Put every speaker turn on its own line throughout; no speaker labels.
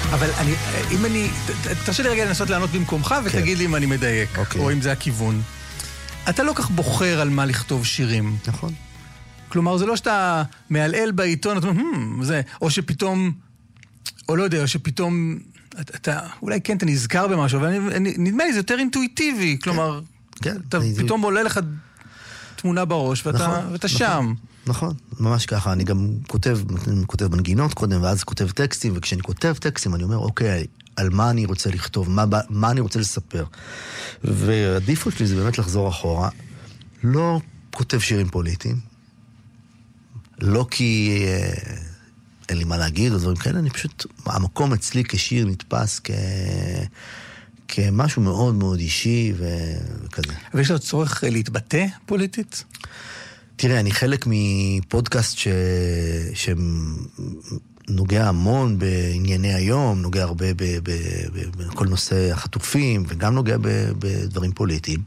אבל אם אני... תרשה לי רגע לנסות לענות במקומך, ותגיד לי אם אני מדייק, או אם זה הכיוון. אתה לא כך בוחר על מה לכתוב שירים.
נכון.
כלומר, זה לא שאתה מעלעל בעיתון, או שפתאום, או לא יודע, או שפתאום, אולי כן, אתה נזכר במשהו, אבל נדמה לי, זה יותר אינטואיטיבי, כלומר, אתה פתאום עולה לך תמונה בראש, ואתה שם.
נכון, ממש ככה. אני גם כותב מנגינות קודם, ואז כותב טקסטים, וכשאני כותב טקסטים, אני אומר, אוקיי, על מה אני רוצה לכתוב, מה אני רוצה לספר. והדיפולט שלי זה באמת לחזור אחורה. לא כותב שירים פוליטיים, לא כי אין לי מה להגיד או דברים כאלה, אני פשוט, המקום אצלי כשיר נתפס כמשהו מאוד מאוד אישי וכזה.
ויש לו צורך להתבטא פוליטית?
תראה, אני חלק מפודקאסט שנוגע המון בענייני היום, נוגע הרבה בכל נושא החטופים, וגם נוגע בדברים פוליטיים.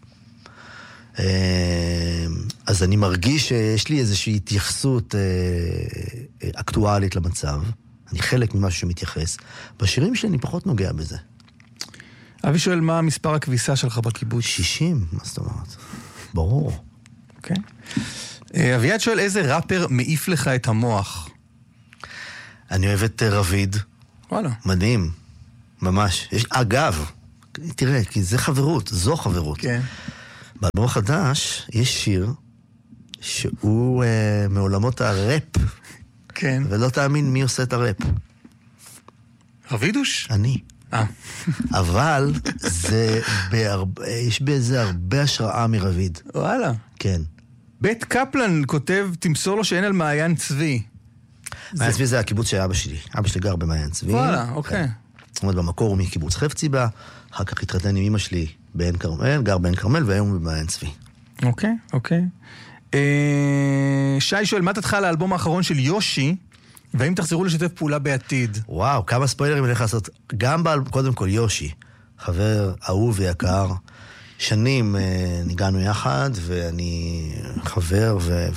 אז אני מרגיש שיש לי איזושהי התייחסות אקטואלית למצב. אני חלק ממשהו שמתייחס. בשירים שלי אני פחות נוגע בזה.
אבי שואל, מה מספר הכביסה שלך בקיבוץ?
60, מה זאת אומרת? ברור.
אוקיי. אביעד שואל, איזה ראפר מעיף לך את המוח?
אני אוהב את רביד.
וואלה.
מדהים. ממש. אגב, תראה, כי זה חברות, זו חברות.
כן.
באלבום החדש יש שיר שהוא מעולמות הראפ.
כן.
ולא תאמין מי עושה את הראפ.
רבידוש?
אני. אבל יש בזה הרבה השראה מרביד.
וואלה.
כן.
בית קפלן כותב, תמסור לו שאין על מעיין צבי.
מעיין צבי זה הקיבוץ של אבא שלי. אבא שלי גר במעיין צבי.
וואלה, אוקיי.
זאת אומרת, במקור הוא מקיבוץ חפציבה, אחר כך התחתן עם אמא שלי בעין כרמל, גר בעין כרמל, והיום הוא במעיין צבי.
אוקיי, אוקיי. שי שואל, מה תתחל לאלבום האחרון של יושי, והאם תחזרו לשתף פעולה בעתיד?
וואו, כמה ספוילרים אני הולך לעשות. גם קודם כל יושי, חבר אהוב ויקר, שנים ניגענו יחד, ואני חבר,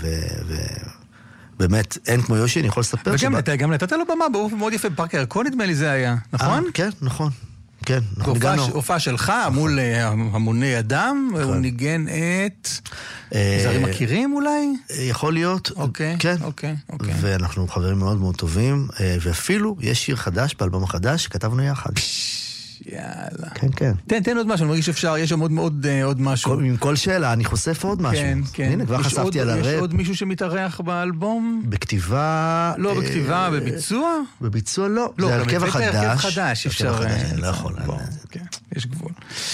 באמת, אין כמו יושי, אני יכול לספר
וגם נתת לו במה, באופן מאוד יפה, בפארק הירקון נדמה לי זה היה, נכון?
כן, נכון. כן,
הופעה שלך מול המוני אדם, הוא ניגן את... זרים מכירים אולי?
יכול להיות, כן. ואנחנו חברים מאוד מאוד טובים, ואפילו יש שיר חדש באלבום החדש שכתבנו יחד.
יאללה.
כן, כן.
תן עוד משהו, אני מרגיש שאפשר, יש שם עוד משהו.
עם כל שאלה, אני חושף עוד משהו.
כן, כן.
הנה, כבר חשפתי על הראפ.
יש עוד מישהו שמתארח באלבום?
בכתיבה...
לא, בכתיבה, בביצוע?
בביצוע לא.
לא,
זה הרכב החדש.
הרכב חדש, אפשר...
לא יכול.
יש גבול.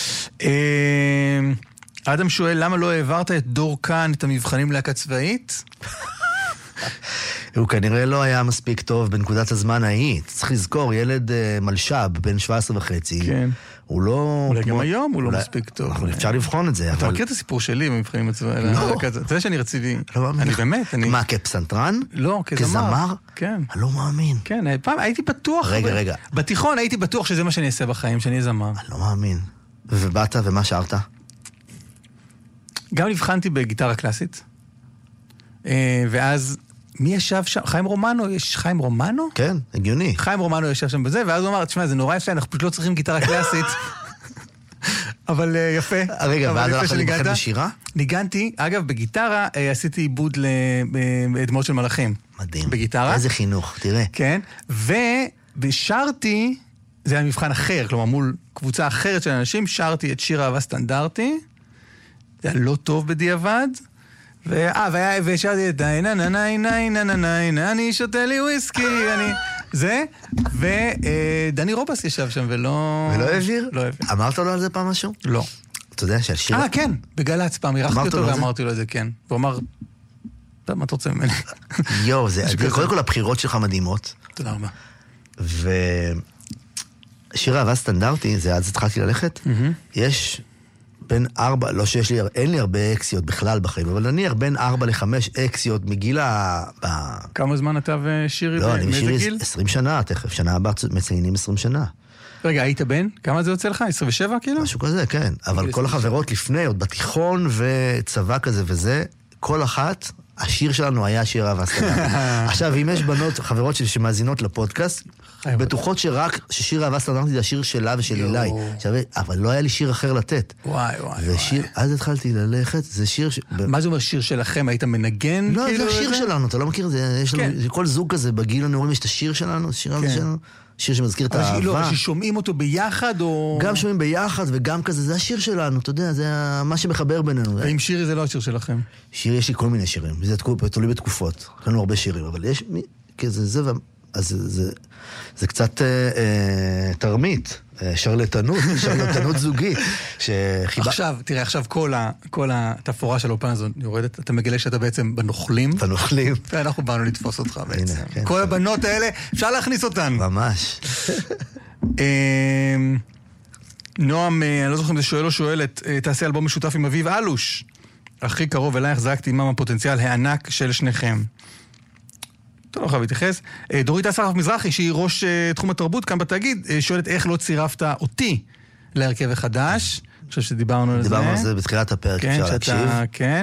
אדם שואל, למה לא העברת את דור כאן, את המבחנים להקה צבאית?
הוא כנראה לא היה מספיק טוב בנקודת הזמן ההיא. צריך לזכור, ילד מלשב, בן 17 וחצי.
כן.
הוא לא...
אולי גם היום הוא לא מספיק טוב.
אפשר לבחון את זה, אבל...
אתה מכיר את הסיפור שלי במבחנים הצבאיים?
לא.
אתה יודע שאני רציתי...
לא מאמין.
אני באמת,
מה, כפסנתרן?
לא,
כזמר?
כן.
אני לא מאמין.
כן, פעם הייתי בטוח...
רגע.
בתיכון הייתי בטוח שזה מה שאני אעשה בחיים, שאני אהיה זמר.
אני לא מאמין. ובאת ומה שרת?
גם נבחנתי בגיטרה קלאסית. ואז... מי ישב שם? חיים רומנו? יש חיים רומנו?
כן, הגיוני.
חיים רומנו ישב שם בזה, ואז הוא אמר, תשמע, זה נורא יפה, אנחנו פשוט לא צריכים גיטרה קלאסית. אבל יפה.
רגע, ואז הלכת להיבחן בשירה?
ניגנתי, אגב, בגיטרה עשיתי עיבוד לדמעות של מלאכים.
מדהים.
בגיטרה.
איזה חינוך, תראה.
כן, ושרתי, זה היה מבחן אחר, כלומר מול קבוצה אחרת של אנשים, שרתי את שיר אהבה סטנדרטי, זה היה לא טוב בדיעבד, ושרתי את אני שותה לי וויסקי, זה, ודני רובס ישב שם ולא
העביר?
לא העביר.
אמרת לו על זה פעם משהו?
לא.
אתה יודע שהשיר...
כן, בגל"צ פעם, אירחתי אותו ואמרתי לו את זה, כן. והוא אמר, מה אתה רוצה ממני?
קודם כל הבחירות שלך מדהימות.
תודה רבה.
ושיר אהבה סטנדרטי, זה אז התחלתי ללכת, יש... בין 4, לא שיש לי, אין לי הרבה אקסיות בכלל בחיים, אבל נניח בין 4 ל-5 אקסיות מגיל
כמה זמן אתה ושירי?
לא, אני ושירי 20 שנה, תכף, שנה הבאה מציינים 20 שנה.
רגע, היית בן? כמה זה יוצא לך? 27 כאילו?
משהו כזה, כן. אבל כל החברות לפני, עוד בתיכון וצבא כזה וזה, כל אחת השיר שלנו היה שיר אהבה סטנדרטי. עכשיו, אם יש בנות, חברות שלי שמאזינות לפודקאסט, בטוחות ששיר אהבה סטנדרטי זה השיר שלה ושל אילי. אבל לא היה לי שיר אחר לתת.
וואי.
אז התחלתי ללכת, זה שיר
מה זה אומר שיר שלכם? היית מנגן?
לא, זה השיר שלנו, אתה לא מכיר את זה? יש לנו, כל זוג כזה, בגיל הנעורים יש את השיר שלנו, שיר אהבה שלנו. שיר שמזכיר את האהבה.
לא, ששומעים אותו ביחד או...
גם שומעים ביחד וגם כזה, זה השיר שלנו, אתה יודע, זה מה שמחבר בינינו.
ואם שירי זה לא השיר שלכם?
שיר, יש לי כל מיני שירים, זה תלוי בתקופות. יש לנו הרבה שירים, אבל יש כזה, אז זה קצת תרמית, שרלטנות זוגית.
עכשיו, תראה, עכשיו כל התפאורה של האופן הזאת יורדת, אתה מגלה שאתה בעצם בנוכלים.
בנוכלים.
ואנחנו באנו לתפוס אותך בעצם. כל הבנות האלה, אפשר להכניס אותן.
ממש.
נועם, אני לא זוכר אם זה שואל או שואלת, תעשה אלבום משותף עם אביב אלוש. הכי קרוב אלייך זרקתי עמם הפוטנציאל הענק של שניכם. אתה לא חייב להתייחס. דורית אסרף מזרחי, שהיא ראש תחום התרבות כאן בתאגיד, שואלת איך לא צירפת אותי להרכב החדש. אני חושב שדיברנו על זה.
דיברנו על זה בתחילת הפרק, אפשר להקשיב.
כן.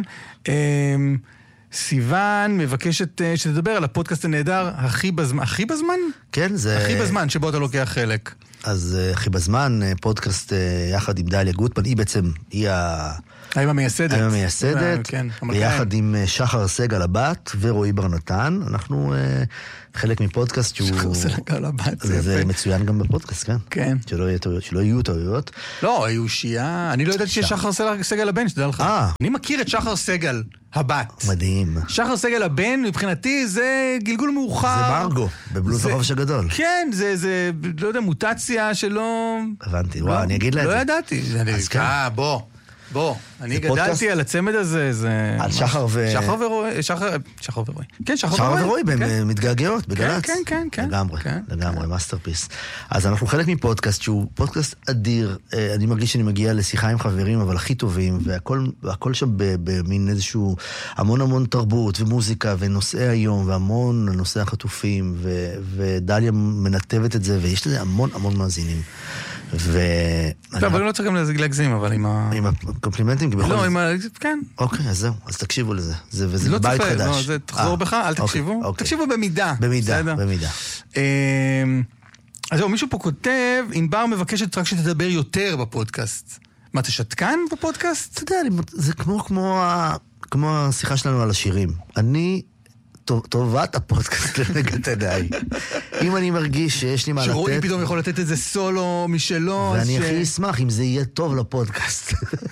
סיוון מבקשת שתדבר על הפודקאסט הנהדר, הכי בזמן. הכי בזמן?
כן, זה...
הכי בזמן שבו אתה לוקח חלק.
אז הכי בזמן, פודקאסט יחד עם דליה גוטמן, היא בעצם, היא המייסדת, ביחד עם שחר סגל הבת ורועי בר נתן, אנחנו חלק מפודקאסט שהוא...
שחר סגל הבת, זה יפה.
זה מצוין גם בפודקאסט, כן?
כן.
שלא יהיו טעויות.
לא, היו שיעה, אני לא יודעת שיש שחר סגל הבן, שתדע לך. אני מכיר את שחר סגל הבת.
מדהים.
שחר סגל הבן, מבחינתי, זה גלגול מאוחר.
זה מרגו, בבלוז החופש הגדול.
כן, זה, לא יודע, מוטציה שלא...
הבנתי, וואו, אני אגיד לה את זה.
לא ידעתי. אז כן. בוא, אני גדלתי על הצמד הזה, זה...
על שחר ורועי.
שחר ורועי. כן,
שחר ורועי, מתגעגעות, בגלץ.
כן.
לגמרי, מאסטרפיס. אז אנחנו חלק מפודקאסט שהוא פודקאסט אדיר. אני מרגיש שאני מגיע לשיחה עם חברים, אבל הכי טובים, והכל שם במין איזשהו המון תרבות ומוזיקה ונושאי היום, והמון נושאי החטופים, ודליה מנתבת את זה, ויש לזה המון מאזינים.
טוב, אבל לא צריך גם להגזים, אבל עם
הקומפלימנטים?
לא, כן.
אוקיי, אז זהו, אז תקשיבו לזה. וזה בית חדש.
לא, תחזור בך, אל תקשיבו. תקשיבו במידה.
במידה.
אז זהו, מישהו פה כותב, ענבר מבקשת רק שתדבר יותר בפודקאסט. מה, אתה שתקן בפודקאסט?
אתה יודע, זה כמו השיחה שלנו על השירים. אני... טובת הפודקאסט לנגד עיניי. אם אני מרגיש שיש לי מה לתת...
שרועי פתאום יכול לתת איזה סולו משלו...
ואני הכי אשמח אם זה יהיה טוב לפודקאסט.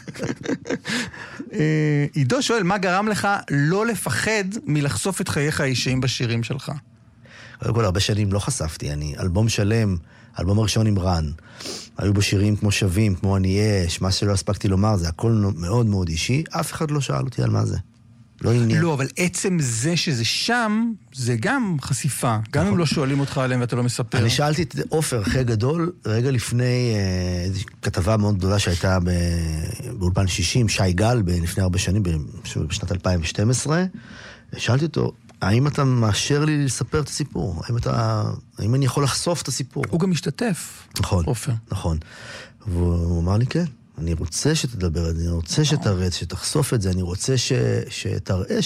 עידו שואל, מה גרם לך לא לפחד מלחשוף את חייך האישיים בשירים שלך?
קודם כל, הרבה שנים לא חשפתי. אלבום שלם, אלבום הראשון עם רן. היו בו שירים כמו שווים, כמו אני יש, מה שלא הספקתי לומר, זה הכל מאוד מאוד אישי. אף אחד לא שאל אותי על מה זה.
לא, אבל עצם זה שזה שם, זה גם חשיפה. גם אם לא שואלים אותך עליהם ואתה לא מספר.
אני שאלתי את אופר אחרי גדול, רגע לפני כתבה מאוד גדולה שהייתה באולפן 60, שי גל, לפני הרבה שנים, בשנת 2012, שאלתי אותו, האם אתה מאשר לי לספר את הסיפור? האם אני יכול לחשוף את הסיפור?
הוא גם משתתף.
נכון,
אופר.
נכון. והוא אמר לי כן. אני רוצה שתדבר את זה, אני רוצה שתראה, שתחשוף את זה, אני רוצה שתראה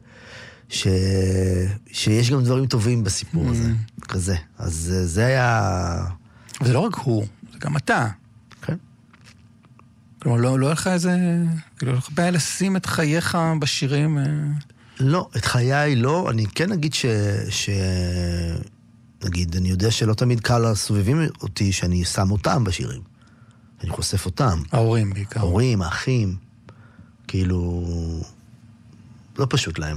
שיש גם דברים טובים בסיפור הזה, כזה. אז זה היה...
וזה לא רק הוא, זה גם אתה.
כן.
כלומר, לא היה לך איזה... כאילו, לך בעיה לשים את חייך בשירים?
לא, את חיי לא. אני כן אגיד נגיד, אני יודע שלא תמיד קל לסובבים אותי שאני שם אותם בשירים. אני חושף אותם.
ההורים בעיקר.
ההורים, האחים. כאילו... לא פשוט להם.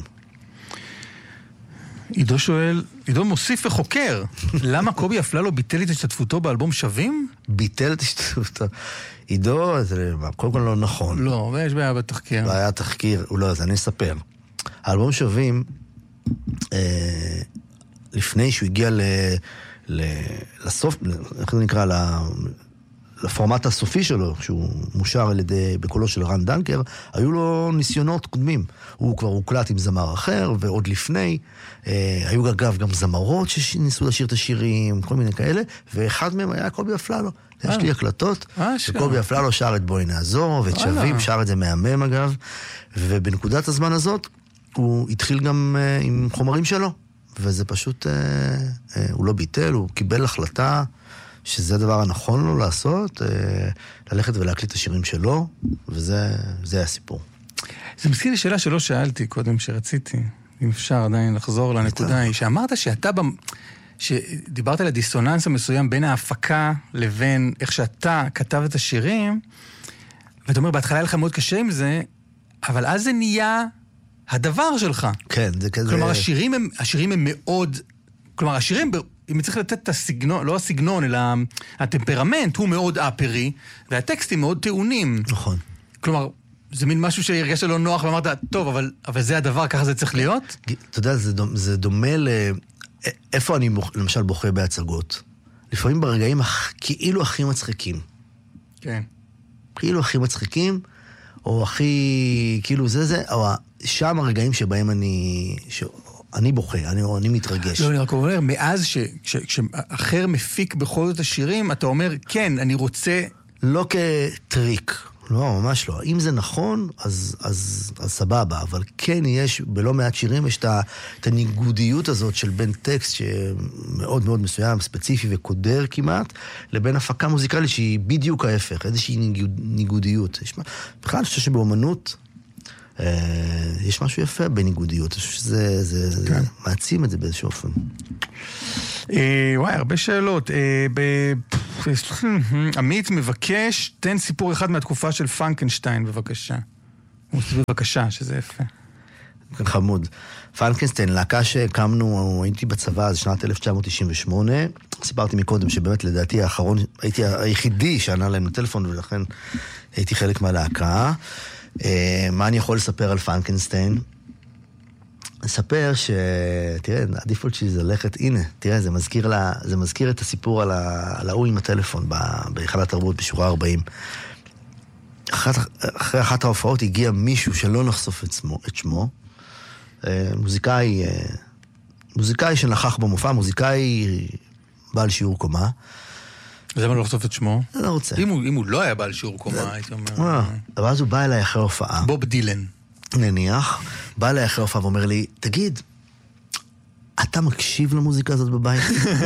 עידו שואל, עידו מוסיף וחוקר, למה קובי אפללו ביטל את השתתפותו באלבום שווים?
ביטל את השתתפותו. עידו, זה קודם כל לא נכון.
לא, ויש בעיה בתחקיר.
בעיה תחקיר, לא, אז אני אספר. האלבום שווים, לפני שהוא הגיע לסוף, איך זה נקרא, לפורמט הסופי שלו, שהוא מושר על ידי, בקולו של רן דנקר, היו לו ניסיונות קודמים. הוא כבר הוקלט עם זמר אחר, ועוד לפני, היו אגב גם זמרות שניסו לשיר את השירים, כל מיני כאלה, ואחד מהם היה קובי אפללו. יש לי הקלטות, וקובי אפללו שר את בואי נעזור, ואת שווים שר את זה מהמם אגב, ובנקודת הזמן הזאת, הוא התחיל גם עם חומרים שלו, וזה פשוט, הוא לא ביטל, הוא קיבל החלטה שזה הדבר הנכון לו לעשות, ללכת ולהקליט את השירים שלו, וזה הסיפור.
זה מזכיר לי שאלה שלא שאלתי קודם שרציתי, אם אפשר עדיין לחזור לנקודה היא, שאמרת שאתה, שדיברת על הדיסוננס המסוים בין ההפקה לבין איך שאתה כתב את השירים, ואתה אומר, בהתחלה היה לך מאוד קשה עם זה, אבל אז זה נהיה הדבר שלך.
כן, זה כזה...
כלומר, השירים הם מאוד... כלומר, השירים, אם צריך לתת את הסגנון, לא הסגנון, אלא הטמפרמנט הוא מאוד אפרי, והטקסטים מאוד טעונים.
נכון.
כלומר, זה מין משהו שהרגשת לא נוח, ואמרת, טוב, אבל זה הדבר, ככה זה צריך להיות?
אתה יודע, זה דומה איפה אני למשל בוכה בהצגות? לפעמים ברגעים כאילו הכי מצחיקים.
כן.
כאילו הכי מצחיקים, או הכי, כאילו זה, או שם הרגעים שבהם אני בוכה, אני מתרגש.
לא, אני רק אומר, מאז שאחר מפיק בכל זאת השירים, אתה אומר, כן, אני רוצה...
לא כטריק, לא, ממש לא. אם זה נכון, אז סבבה, אבל כן יש, בלא מעט שירים, יש את הניגודיות הזאת של בין טקסט שמאוד מאוד מסוים, ספציפי וקודר כמעט, לבין הפקה מוזיקלית שהיא בדיוק ההפך, איזושהי ניגודיות. בכלל, אני חושב שבאמנות יש משהו יפה בניגודיות, אני חושב שזה מעצים את זה באיזשהו אופן.
וואי, הרבה שאלות. עמית מבקש, תן סיפור אחד מהתקופה של פרנקנשטיין, בבקשה. בבקשה, שזה יפה.
חמוד. פרנקנשטיין, להקה שהקמנו, הייתי בצבא, אז שנת 1998, סיפרתי מקודם שבאמת לדעתי האחרון, הייתי היחידי שענה להם לטלפון, ולכן הייתי חלק מהלהקה. מה אני יכול לספר על פרנקנשטיין? אספר תראה, הדיפולט שלי זה ללכת, הנה, תראה, זה מזכיר את הסיפור על ההוא עם הטלפון בהיכל התרבות בשורה 40. אחרי אחת ההופעות הגיע מישהו שלא נחשוף את שמו, מוזיקאי שנכח במופע, מוזיקאי בעל שיעור קומה.
למה לא לחשוף את שמו?
אני לא רוצה.
אם הוא לא היה בעל שיעור קומה, הייתי אומר...
אבל אז הוא בא אליי אחרי הופעה.
בוב דילן.
נניח, בא אליי אחרי הופעה ואומר לי, תגיד, אתה מקשיב למוזיקה הזאת בבית?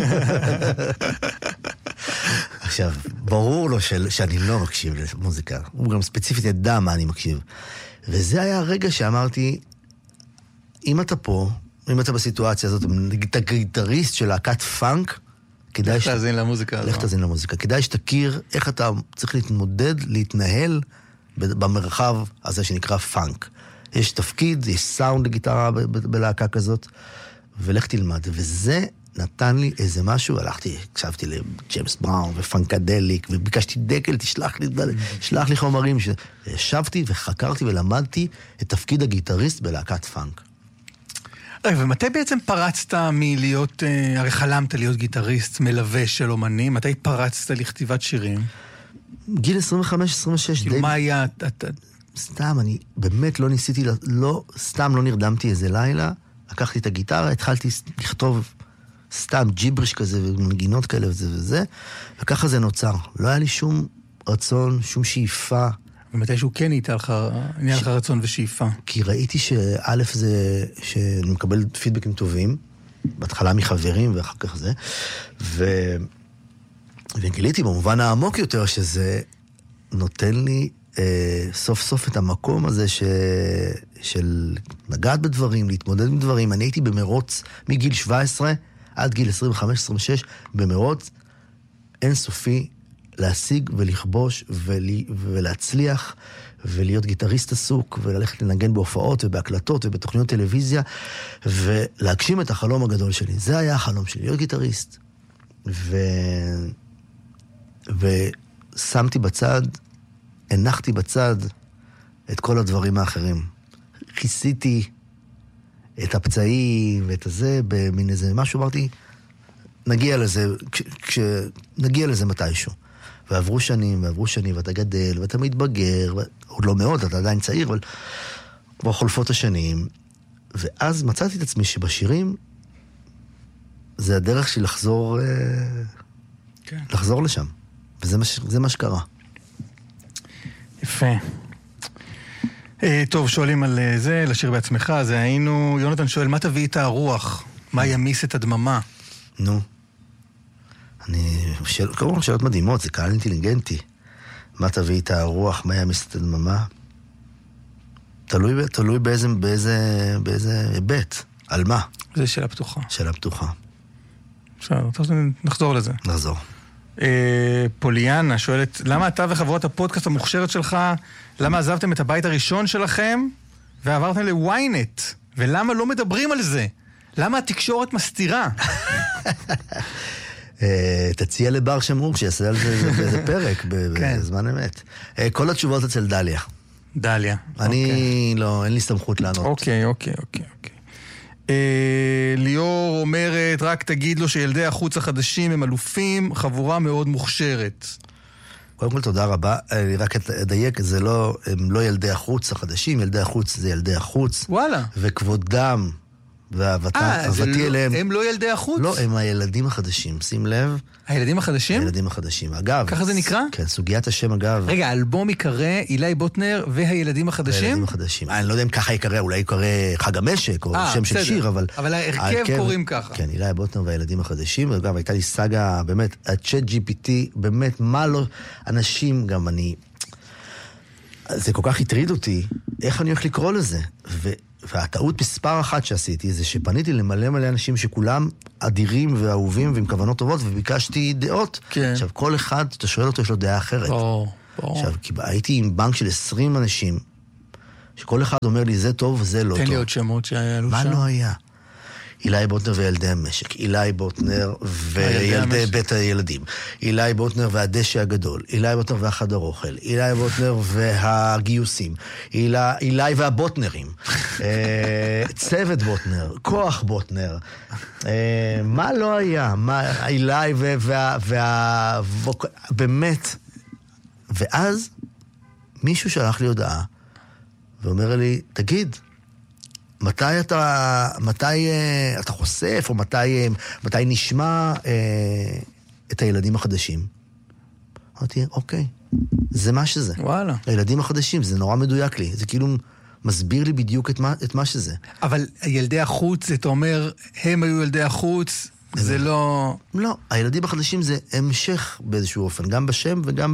עכשיו, ברור לו שאני לא מקשיב למוזיקה. הוא גם ספציפית ידע מה אני מקשיב. וזה היה הרגע שאמרתי, אם אתה פה, אם אתה בסיטואציה הזאת, אתה גיטריסט של להקת פאנק,
לך תאזין למוזיקה.
לך תאזין למוזיקה. כדאי שתכיר איך אתה צריך להתמודד, להתנהל במרחב הזה שנקרא פאנק. יש תפקיד, יש סאונד לגיטרה בלהקה כזאת, ולך תלמד. וזה נתן לי איזה משהו, הקשבתי לג'יימס בראון ופנקדליק, וביקשתי דקל, תשלח לי חומרים. ישבתי וחקרתי ולמדתי את תפקיד הגיטריסט בלהקת פאנק.
ומתי בעצם פרצת מלהיות, הרי חלמת להיות גיטריסט, מלווה של אומנים, מתי פרצת לכתיבת שירים?
גיל 25-26.
מה היה?
סתם, אני באמת לא ניסיתי, סתם לא נרדמתי איזה לילה, לקחתי את הגיטרה, התחלתי לכתוב סתם ג'יבריש כזה, ומנגינות כאלה וזה, וככה זה נוצר. לא היה לי שום רצון, שום שאיפה.
ומתישהו כן נהיה לך רצון ושאיפה.
כי ראיתי שא' זה, שאני מקבל פידבקים טובים, בהתחלה מחברים ואחר כך זה, וגיליתי במובן העמוק יותר שזה נותן לי סוף סוף את המקום הזה של לגעת בדברים, להתמודד עם דברים. אני הייתי במרוץ מגיל 17 עד גיל 25-26, במרוץ אינסופי להשיג ולכבוש ולהצליח ולהיות גיטריסט עסוק וללכת לנגן בהופעות ובהקלטות ובתוכניות טלוויזיה ולהגשים את החלום הגדול שלי. זה היה החלום שלי, להיות גיטריסט. ושמתי בצד, הנחתי בצד את כל הדברים האחרים. כיסיתי את הפצעים ואת הזה במין איזה משהו, אמרתי, נגיע לזה מתישהו. ועברו שנים, ואתה גדל, ואתה מתבגר, עוד לא מאוד, אתה עדיין צעיר, אבל כבר חולפות השנים. ואז מצאתי את עצמי שבשירים, זה הדרך שלי לחזור לשם. וזה מה שקרה.
יפה. טוב, שואלים על זה, לשיר בעצמך, זה היינו, יונתן שואל, מה תביא את הרוח? מה ימיס את הדממה?
נו. כמובן שאלות מדהימות, זה קהל אינטליגנטי. מה תביא את הרוח? מה ימיס את הדממה? תלוי באיזה היבט. על מה?
זה שאלה פתוחה.
שאלה פתוחה.
בסדר, נחזור לזה.
נחזור.
פוליאנה שואלת, למה אתה וחברות הפודקאסט המוכשרת שלך, למה עזבתם את הבית הראשון שלכם ועברתם לוויינט? ולמה לא מדברים על זה? למה התקשורת מסתירה?
תציע לבר שמור שיעשה על זה באיזה פרק, בזמן אמת. כל התשובות אצל דליה.
דליה.
אני לא, אין לי סמכות לענות.
אוקיי. ליאור אומרת, רק תגיד לו שילדי החוץ החדשים הם אלופים, חבורה מאוד מוכשרת.
קודם כל תודה רבה, אני רק אדייק, הם לא ילדי החוץ החדשים, ילדי החוץ זה ילדי החוץ.
וואלה.
וכבודם ואהבתי אליהם.
הם לא ילדי החוץ?
לא, הם הילדים החדשים, שים לב.
הילדים החדשים?
הילדים החדשים, אגב.
ככה זה נקרא?
כן, סוגיית השם אגב.
רגע, האלבום יקרא אילי בוטנר והילדים החדשים?
הילדים החדשים. אני לא יודע אם ככה יקרא, אולי יקרא חג המשק, או שם של שיר, אבל...
אבל ההרכב קוראים ככה.
כן, אילי בוטנר והילדים החדשים, ואגב, הייתה לי סאגה, באמת, הצ'אט GPT, באמת, מה לא... אנשים, גם אני... זה כל כך הטריד אותי, איך אני הולך לקרוא לזה? והטעות מספר אחת שעשיתי זה שפניתי למלא אנשים שכולם אדירים ואהובים ועם כוונות טובות וביקשתי דעות.
כן.
עכשיו כל אחד, אתה שואל אותו, יש לו דעה אחרת. עכשיו, כי הייתי עם בנק של 20 אנשים שכל אחד אומר לי זה טוב וזה לא טוב.
תן לי עוד שמות שהיה לו שם.
מה לא היה? אילי בוטנר וילדי המשק, אילי בוטנר וילדי בית הילדים, אילי בוטנר והדשא הגדול, אילי בוטנר והחדר אוכל, אילי בוטנר והגיוסים, אילי והבוטנרים, צוות בוטנר, כוח בוטנר, מה לא היה? אילי באמת. ואז מישהו שלח לי הודעה ואומר לי, תגיד, מתי אתה חושף, או מתי נשמע את הילדים החדשים? אמרתי, אוקיי, זה מה שזה.
וואלה.
הילדים החדשים, זה נורא מדויק לי. זה כאילו מסביר לי בדיוק את מה שזה.
אבל ילדי החוץ, אתה אומר, הם היו ילדי החוץ, זה לא...
לא, הילדים החדשים זה המשך באיזשהו אופן, גם בשם וגם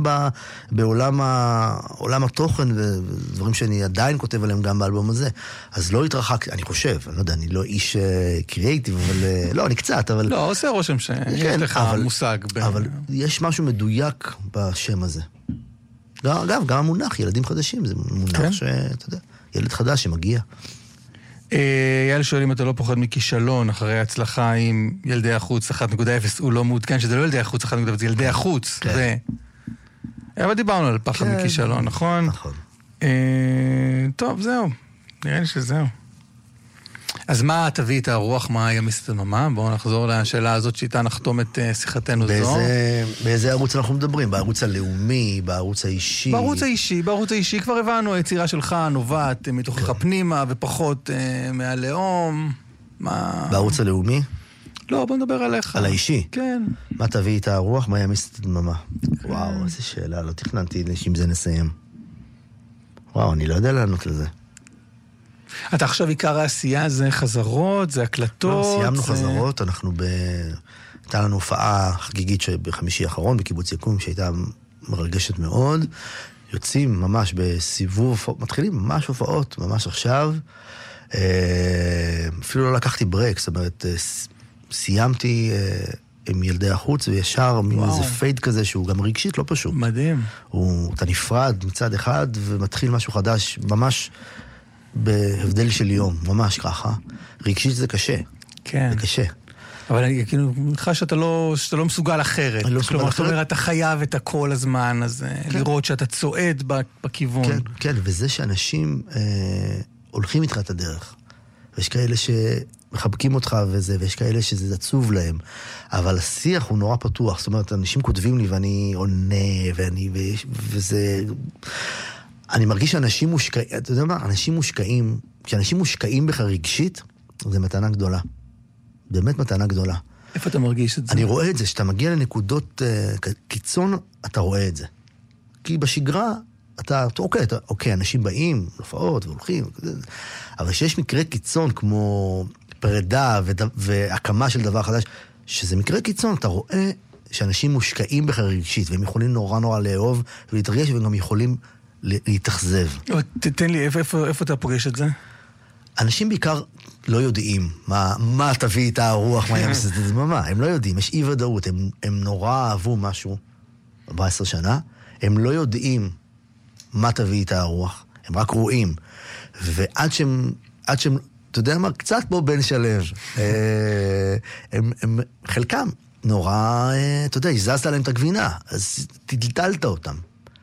בעולם התוכן ודברים שאני עדיין כותב עליהם גם באלבום הזה. אז לא התרחק, אני חושב, אני לא יודע, אני לא איש קריאייטיב, אבל... לא, אני קצת, אבל...
לא, עושה רושם שיש לך מושג.
אבל יש משהו מדויק בשם הזה. אגב, גם המונח, ילדים חדשים, זה מונח שאתה יודע, ילד חדש שמגיע.
יאללה שואלים, אתה לא פוחד מכישלון אחרי הצלחה עם ילדי החוץ 1.0, הוא לא מעודכן שזה לא ילדי החוץ 1.0, זה ילדי החוץ. אבל דיברנו על פחד מכישלון, נכון?
נכון.
טוב, זהו. נראה לי שזהו. אז מה תביא את הרוח, מה ימיס את הדממה? בואו נחזור לשאלה הזאת שאיתה נחתום את שיחתנו זו.
באיזה ערוץ אנחנו מדברים? בערוץ הלאומי, בערוץ האישי?
בערוץ האישי כבר הבנו, היצירה שלך נובעת מתוכך פנימה ופחות מהלאום.
בערוץ הלאומי?
לא, בוא נדבר עליך.
על האישי?
כן.
מה תביא את הרוח, מה ימיס את הדממה? וואו, איזה שאלה, לא תכננתי שעם זה נסיים. וואו, אני לא יודע לענות לזה.
אתה עכשיו עיקר העשייה זה חזרות, זה הקלטות.
לא, סיימנו חזרות, הייתה לנו הופעה חגיגית בחמישי האחרון בקיבוץ יקום, שהייתה מרגשת מאוד. יוצאים ממש בסיבוב, מתחילים ממש הופעות, ממש עכשיו. אפילו לא לקחתי ברק, זאת אומרת, סיימתי עם ילדי החוץ, וישר איזה פייד כזה שהוא גם רגשית לא פשוט.
מדהים.
אתה נפרד מצד אחד, ומתחיל משהו חדש, ממש... בהבדל של יום, ממש ככה. רגשית זה קשה.
כן.
זה קשה.
אבל אני כאילו, נראה שאתה לא מסוגל אחרת. כלומר, זאת אומרת, אתה חייב את הכל הזמן, אז לראות שאתה צועד בכיוון.
כן, כן, וזה שאנשים הולכים איתך את הדרך. ויש כאלה שמחבקים אותך וזה, ויש כאלה שזה עצוב להם. אבל השיח הוא נורא פתוח. זאת אומרת, אנשים כותבים לי ואני עונה, וזה... אני מרגיש שאנשים מושקעים, אתה יודע מה? אנשים מושקעים, כשאנשים מושקעים בך רגשית, זה מתנה גדולה. באמת מתנה גדולה.
איפה אתה מרגיש את זה?
אני רואה את זה, שאתה מגיע לנקודות קיצון, אתה רואה את זה. כי בשגרה, אוקיי, אנשים באים, הופעות והולכים, אבל שיש מקרה קיצון כמו פרידה והקמה של דבר חדש, שזה מקרה קיצון, אתה רואה שאנשים מושקעים בך רגשית, והם יכולים נורא נורא לאהוב ולהתרגש, והם גם יכולים להתאכזב.
תתן לי, איפה אתה פוגש את זה?
אנשים בעיקר לא יודעים מה תביא את הרוח, מה ימסת את הדממה. הם לא יודעים, יש אי ודאות, הם נורא אהבו משהו 14 שנה, הם לא יודעים מה תביא את הרוח, הם רק רואים. ועד שהם, אתה יודע מה, קצת כמו בן שלב, הם חלקם נורא, אתה יודע, הזזת עליהם את הגבינה, אז תלתלת אותם.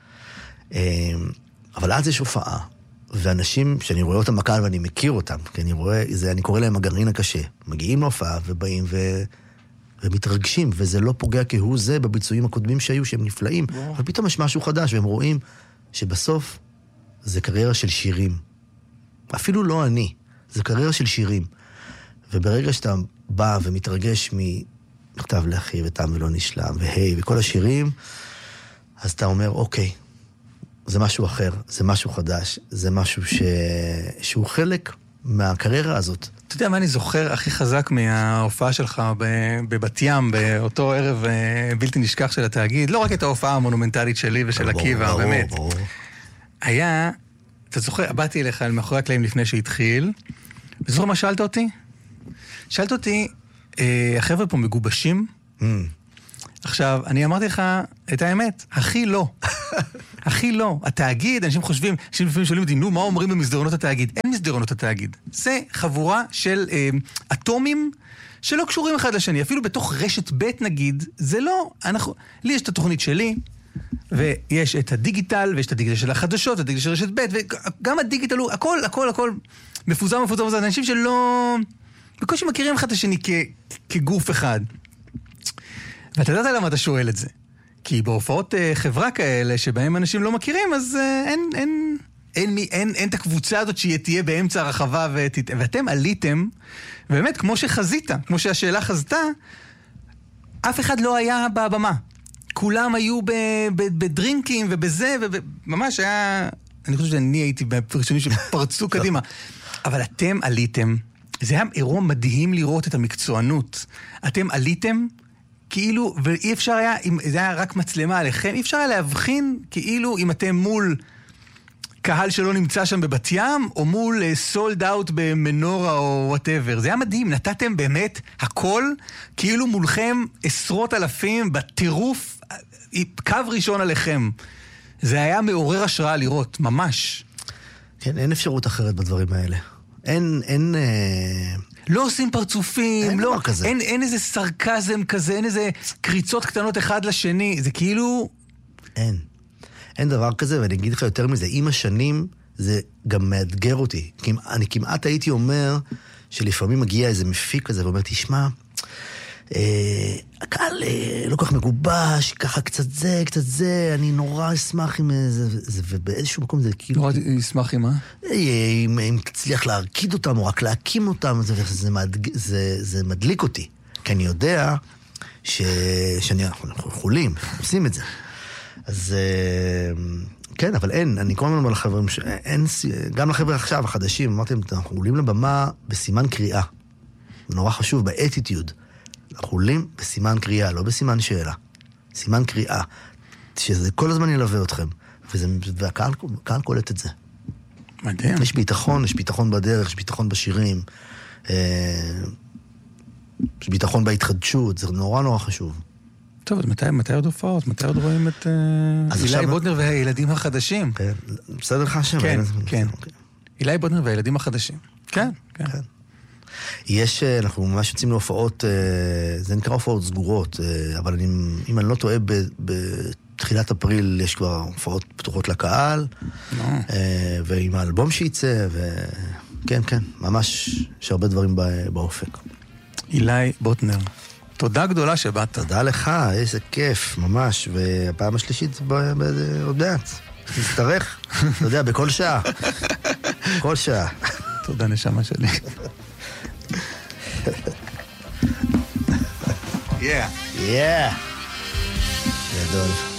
אבל אז יש הופעה, ואנשים שאני רואה אותם בקהל ואני מכיר אותם, כי אני קורא להם הגרעין הקשה, מגיעים להופעה ובאים ומתרגשים, וזה לא פוגע כהוא זה בביצועים הקודמים שהיו, שהם נפלאים, ופתאום יש משהו חדש, והם רואים שבסוף זה קריירה של שירים. אפילו לא אני, זה קריירה של שירים. וברגע שאתה בא ומתרגש מכתב לאחי ותם ולא נשלם, והי, וכל השירים, אז אתה אומר, אוקיי, זה משהו אחר, זה משהו חדש, זה משהו שהוא חלק מהקריירה הזאת.
אתה יודע מה אני זוכר הכי חזק מההופעה שלך בבת ים, באותו ערב בלתי נשכח של התאגיד, לא רק את ההופעה המונומנטלית שלי ושל עקיבא, באמת. היה, אתה זוכר, באתי אליך מאחורי הקלעים לפני שהתחיל, וזוכר מה שאלת אותי? שאלת אותי, החבר'ה פה מגובשים? עכשיו, אני אמרתי לך את האמת, הכי לא. הכי לא. התאגיד, אנשים חושבים, אנשים לפעמים שואלים אותי, נו, מה אומרים במסדרונות התאגיד? אין מסדרונות התאגיד. זה חבורה של אטומים שלא קשורים אחד לשני. אפילו בתוך רשת ב' נגיד, זה לא, לי יש את התוכנית שלי, ויש את הדיגיטל, ויש את הדיגיטל של החדשות, הדיגיטל של רשת ב', וגם הדיגיטל הוא, הכל מפוזר, אנשים שלא, בקושי מכירים אחד לשני כגוף אחד. ואתה יודעת למה אתה שואל את זה? כי בהופעות חברה כאלה שבהם אנשים לא מכירים, אז אין את הקבוצה הזאת שתהיה באמצע הרחבה, ואתם עליתם, ובאמת, כמו שחזית, כמו שהשאלה חזתה, אף אחד לא היה בבמה. כולם היו בדרינקים ובזה, וממש היה, אני חושב שאני הייתי בפרשונים שפרצו קדימה. אבל אתם עליתם, זה היה אירוע מדהים לראות את המקצוענות. אתם עליתם, כאילו, ואי אפשר היה, אם זה היה רק מצלמה עליכם, אי אפשר היה להבחין כאילו אם אתם מול קהל שלא נמצא שם בבת ים, או מול סולד אאוט במנורה או whatever. זה היה מדהים, נתתם באמת הכל, כאילו מולכם עשרות אלפים בטירוף, קו ראשון עליכם. זה היה מעורר השראה לראות, ממש.
כן, אין אפשרות אחרת בדברים האלה. אין
לא עושים פרצופים, לא,
כזה.
אין איזה סרקזם כזה, אין איזה קריצות קטנות אחד לשני, זה כאילו...
אין דבר כזה, ואני אגיד לך יותר מזה, עם השנים זה גם מאתגר אותי. אני כמעט הייתי אומר שלפעמים מגיע איזה מפיק כזה ואומר, תשמע, הקהל לא כך מגובש, ככה קצת זה, אני נורא אשמח עם זה, ובאיזשהו מקום זה כאילו...
נורא אשמח עם מה?
אם תצליח להרקיד אותם או רק להקים אותם, זה מדליק אותי. כי אני יודע שאנחנו יכולים, עושים את זה. אז כן, אבל אני כל הזמן אומר לחברים, גם לחבר'ה עכשיו, החדשים, אמרתי, אנחנו עולים לבמה בסימן קריאה. זה נורא חשוב, באטיטיוד. אנחנו עולים בסימן קריאה, לא בסימן שאלה. סימן קריאה. שזה כל הזמן ילווה אתכם. והקהל קולט את זה.
מדהים.
יש ביטחון בדרך, יש ביטחון בשירים, יש ביטחון בהתחדשות, זה נורא נורא חשוב.
טוב, אז מתי עוד הופעות? מתי עוד רואים את אילי בוטנר והילדים החדשים?
כן, בסדר לך השם?
כן. אילי בוטנר והילדים החדשים. כן.
אנחנו ממש יוצאים להופעות, זה נקרא הופעות סגורות, אבל אם אני לא טועה, בתחילת אפריל יש כבר הופעות פתוחות לקהל, ועם האלבום שייצא, כן, ממש יש הרבה דברים באופק.
אילי בוטנר, תודה גדולה שבאת.
תודה לך, איזה כיף, ממש, והפעם השלישית עוד מעט. תצטרך, אתה יודע, בכל שעה. כל שעה.
תודה נשמה שלי.
Yeah. גדול.